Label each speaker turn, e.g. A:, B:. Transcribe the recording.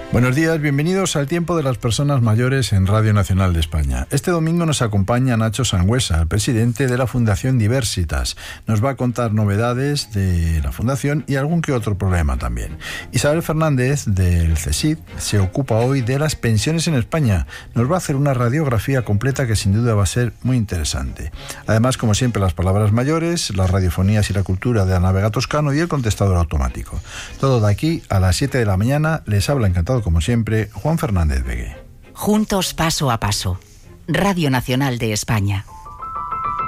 A: Buenos días, bienvenidos al Tiempo de las Personas Mayores en Radio Nacional de España. Este domingo nos acompaña Nacho Sangüesa, el presidente de la Fundación Diversitas. Nos va a contar novedades de la Fundación y algún que otro problema también. Isabel Fernández, del CSIC, se ocupa hoy de las pensiones en España. Nos va a hacer una radiografía completa que sin duda va a ser muy interesante. Además, como siempre, las palabras mayores, las radiofonías y la cultura de Ana Vega Toscano y el contestador automático. Todo de aquí a las 7 de la mañana. Les habla encantado como siempre, Juan Fernández Begué.
B: Juntos paso a paso. Radio Nacional de España.